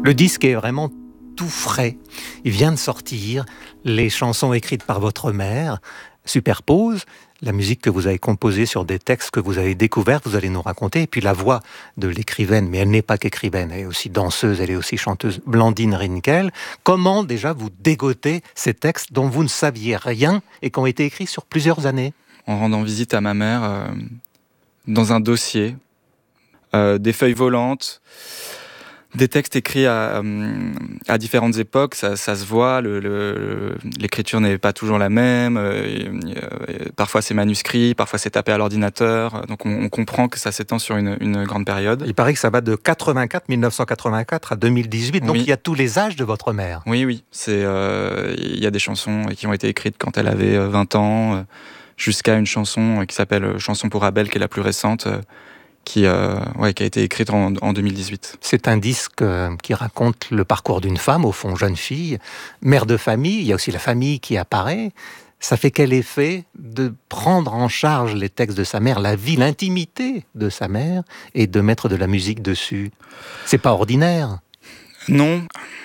Le disque est vraiment tout frais. Il vient de sortir. Les chansons écrites par votre mère superposent la musique que vous avez composée sur des textes que vous avez découverts, vous allez nous raconter, et puis la voix de l'écrivaine, mais elle n'est pas qu'écrivaine, elle est aussi danseuse, elle est aussi chanteuse, Blandine Rinkel. Comment déjà vous dégotez ces textes dont vous ne saviez rien et qui ont été écrits sur plusieurs années? En rendant visite à ma mère, dans un dossier, des feuilles volantes, des textes écrits à différentes époques, ça se voit, l'écriture n'est pas toujours la même, parfois c'est manuscrit, parfois c'est tapé à l'ordinateur, donc on comprend que ça s'étend sur une grande période. Il paraît que ça va de 1984 à 2018, donc oui. Il y a tous les âges de votre mère. Oui, il y a des chansons qui ont été écrites quand elle avait 20 ans, jusqu'à une chanson qui s'appelle « Chanson pour Abel », qui est la plus récente, qui a été écrite en 2018. C'est un disque qui raconte le parcours d'une femme, au fond jeune fille, mère de famille, il y a aussi la famille qui apparaît. Ça fait quel effet de prendre en charge les textes de sa mère, la vie, l'intimité de sa mère, et de mettre de la musique dessus? C'est pas ordinaire. Non.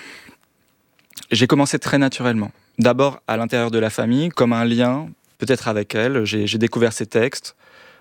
J'ai commencé très naturellement. D'abord à l'intérieur de la famille, comme un lien, peut-être avec elle. J'ai découvert ces textes.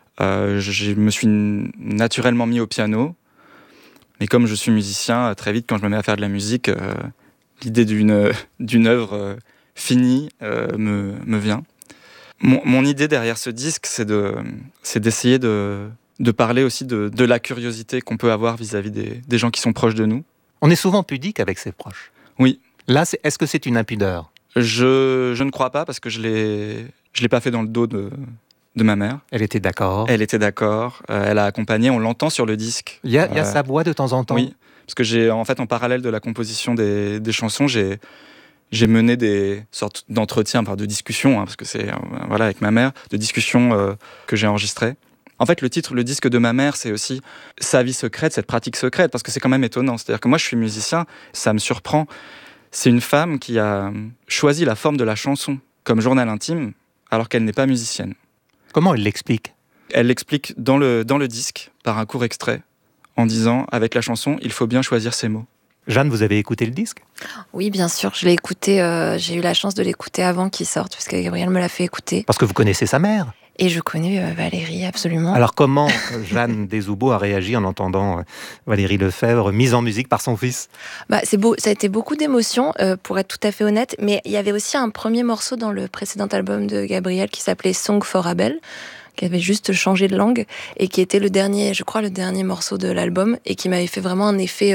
Je me suis naturellement mis au piano, mais comme je suis musicien, très vite quand je me mets à faire de la musique, l'idée d'une œuvre finie me vient. Mon idée derrière ce disque, c'est d'essayer de parler aussi de la curiosité qu'on peut avoir vis-à-vis des gens qui sont proches de nous. On est souvent pudique avec ses proches. Oui. Là, est-ce que c'est une impudeur? Je ne crois pas, parce que je l'ai pas fait dans le dos de ma mère. Elle était d'accord. Elle était d'accord. Elle a accompagné. On l'entend sur le disque. Il y a sa voix de temps en temps. Oui, parce que en parallèle de la composition des chansons, j'ai mené des sortes d'entretiens, de discussions, parce que c'est avec ma mère, de discussions que j'ai enregistrées. En fait, le titre, le disque de ma mère, c'est aussi sa vie secrète, cette pratique secrète, parce que c'est quand même étonnant. C'est-à-dire que moi, je suis musicien, ça me surprend. C'est une femme qui a choisi la forme de la chanson comme journal intime, alors qu'elle n'est pas musicienne. Comment elle l'explique? Elle l'explique dans le disque, par un court extrait, en disant, avec la chanson, il faut bien choisir ses mots. Jeanne, vous avez écouté le disque? Oui, bien sûr, je l'ai écouté, j'ai eu la chance de l'écouter avant qu'il sorte, parce que Gabriel me l'a fait écouter. Parce que vous connaissez sa mère? Et je connais Valérie, absolument. Alors comment Jeanne Desoubeaux a réagi en entendant Valérie Lefebvre mise en musique par son fils? C'est beau, ça a été beaucoup d'émotions, pour être tout à fait honnête, mais il y avait aussi un premier morceau dans le précédent album de Gabriel qui s'appelait Song for Abel, qui avait juste changé de langue, et qui était le dernier morceau de l'album, et qui m'avait fait vraiment un effet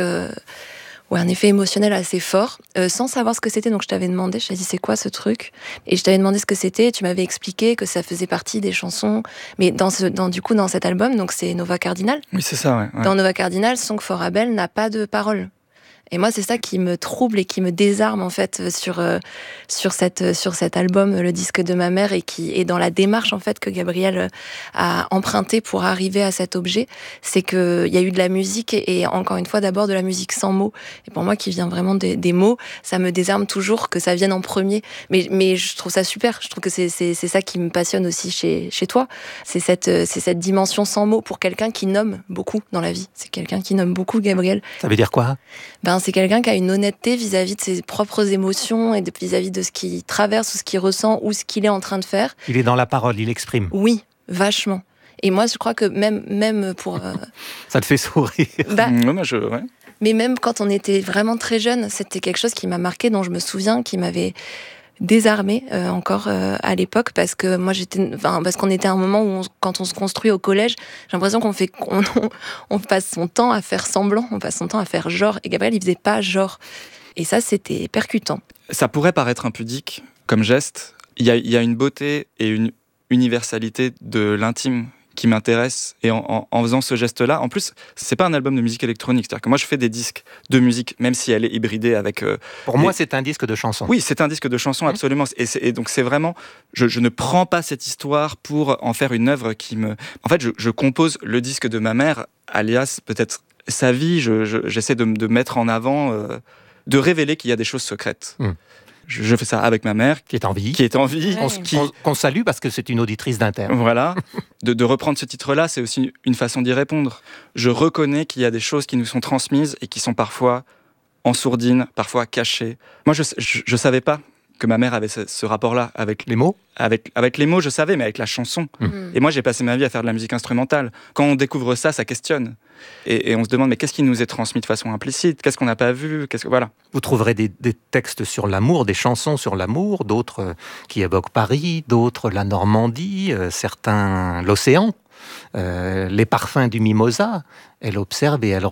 émotionnel assez fort, sans savoir ce que c'était. Donc je t'avais demandé, je t'avais dit c'est quoi ce truc, et je t'avais demandé ce que c'était, et tu m'avais expliqué que ça faisait partie des chansons, mais dans cet album, donc c'est Nova Cardinal. Oui, c'est ça, ouais. Dans Nova Cardinal, Song for Abel n'a pas de paroles. Et moi, c'est ça qui me trouble et qui me désarme, en fait, sur cet album, le disque de ma mère, et qui est dans la démarche, en fait, que Gabriel a empruntée pour arriver à cet objet. C'est qu'il y a eu de la musique, et encore une fois, d'abord de la musique sans mots. Et pour moi, qui vient vraiment des mots, ça me désarme toujours que ça vienne en premier. Mais je trouve ça super. Je trouve que c'est ça qui me passionne aussi chez toi. C'est cette dimension sans mots pour quelqu'un qui nomme beaucoup dans la vie. C'est quelqu'un qui nomme beaucoup, Gabriel. Ça veut dire quoi? C'est quelqu'un qui a une honnêteté vis-à-vis de ses propres émotions et vis-à-vis de ce qu'il traverse ou ce qu'il ressent ou ce qu'il est en train de faire. Il est dans la parole, il exprime. Oui, vachement. Et moi, je crois que même pour... Ça te fait sourire. Ouais. Mais même quand on était vraiment très jeune, c'était quelque chose qui m'a marqué, dont je me souviens, qui m'avait désarmée encore à l'époque, parce que moi parce qu'on était à un moment où quand on se construit au collège, j'ai l'impression qu'on passe son temps à faire semblant, on passe son temps à faire genre, et Gabriel il faisait pas genre, et ça c'était percutant. Ça pourrait paraître impudique comme geste. Il y a une beauté et une universalité de l'intime qui m'intéresse, et en faisant ce geste-là, en plus, c'est pas un album de musique électronique, c'est-à-dire que moi je fais des disques de musique, même si elle est hybridée avec... Pour moi, c'est un disque de chansons. Oui, c'est un disque de chansons, absolument. Et donc c'est vraiment... Je ne prends pas cette histoire pour en faire une œuvre qui me... En fait, je compose le disque de ma mère, alias peut-être sa vie, j'essaie de mettre en avant, de révéler qu'il y a des choses secrètes. Je fais ça avec ma mère. Qui est en vie. Qu'on salue parce que c'est une auditrice d'Inter. Voilà. De reprendre ce titre-là, c'est aussi une façon d'y répondre. Je reconnais qu'il y a des choses qui nous sont transmises et qui sont parfois en sourdine, parfois cachée. Moi, je savais pas que ma mère avait ce rapport-là avec Les mots ? avec les mots, je savais, mais avec la chanson. Et moi, j'ai passé ma vie à faire de la musique instrumentale. Quand on découvre ça, ça questionne. Et on se demande, mais qu'est-ce qui nous est transmis de façon implicite ? Qu'est-ce qu'on n'a pas vu ? Voilà. Vous trouverez des textes sur l'amour, des chansons sur l'amour, d'autres qui évoquent Paris, d'autres la Normandie, certains l'océan, les parfums du mimosa. Elle observe et elle